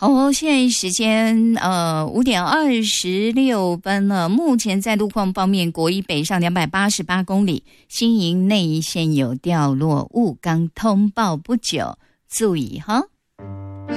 好，现在时间5:26了。目前在路况方面，国一北上288公里，新营内线有掉落物，刚通报不久，注意哈。